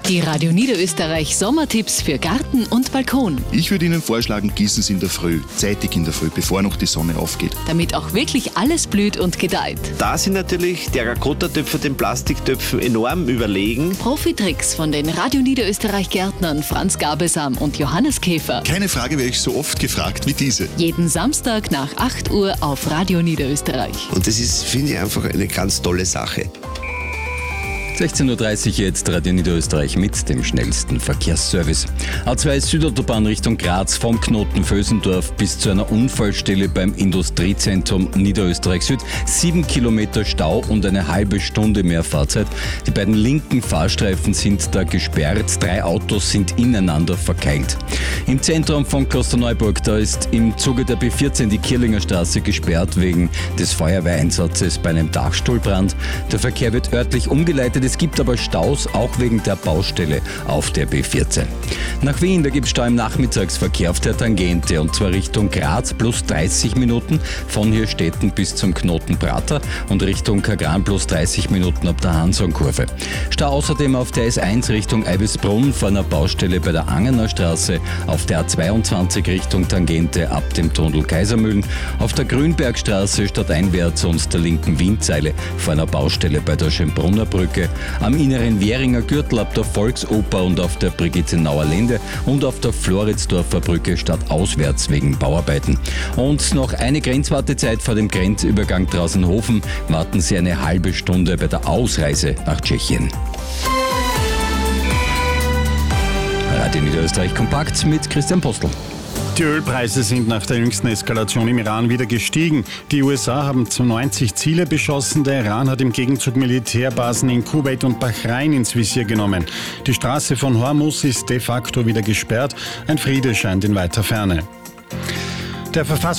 Die Radio Niederösterreich Sommertipps für Garten und Balkon. Ich würde Ihnen vorschlagen, gießen Sie in der Früh, zeitig in der Früh, bevor noch die Sonne aufgeht. Damit auch wirklich alles blüht und gedeiht. Da sind natürlich Terrakotta-Töpfe den Plastiktöpfen enorm überlegen. Profitricks von den Radio Niederösterreich Gärtnern Franz Gabelsam und Johannes Käfer. Keine Frage werde ich so oft gefragt wie diese. Jeden Samstag nach 8 Uhr auf Radio Niederösterreich. Und das ist, finde ich, einfach eine ganz tolle Sache. 16.30 Uhr jetzt Radio Niederösterreich mit dem schnellsten Verkehrsservice. A2 Südautobahn Richtung Graz vom Knoten Vösendorf bis zu einer Unfallstelle beim Industriezentrum Niederösterreich Süd. 7 Kilometer Stau und eine halbe Stunde mehr Fahrzeit. Die beiden linken Fahrstreifen sind da gesperrt. 3 Autos sind ineinander verkeilt. Im Zentrum von Klosterneuburg, da ist im Zuge der B14 die Kirlinger Straße gesperrt wegen des Feuerwehreinsatzes bei einem Dachstuhlbrand. Der Verkehr wird örtlich umgeleitet. Es gibt aber Staus, auch wegen der Baustelle auf der B14. Nach Wien, da gibt es Stau im Nachmittagsverkehr auf der Tangente und zwar Richtung Graz plus 30 Minuten von Hirstetten bis zum Knoten Prater und Richtung Kagran plus 30 Minuten ab der Hansonkurve. Stau außerdem auf der S1 Richtung Eibisbrunn vor einer Baustelle bei der Angener Straße, auf der A22 Richtung Tangente ab dem Tunnel Kaisermühlen, auf der Grünbergstraße stadteinwärts und der linken Windseile vor einer Baustelle bei der Schönbrunner Brücke, am inneren Währinger Gürtel ab der Volksoper und auf der Brigittenauer Lände und auf der Floridsdorfer Brücke stadtauswärts wegen Bauarbeiten. Und noch eine Grenzwartezeit vor dem Grenzübergang Draußenhofen. Warten Sie eine halbe Stunde bei der Ausreise nach Tschechien. Radio Niederösterreich kompakt mit Christian Postel. Die Ölpreise sind nach der jüngsten Eskalation im Iran wieder gestiegen. Die USA haben 90 Ziele beschossen. Der Iran hat im Gegenzug Militärbasen in Kuwait und Bahrain ins Visier genommen. Die Straße von Hormuz ist de facto wieder gesperrt. Ein Friede scheint in weiter Ferne. Der